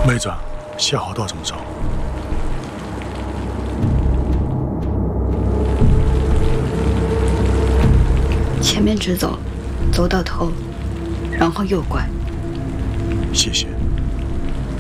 妹子，下好道怎么走？ 前面直走，走到头，然后右拐。 谢谢。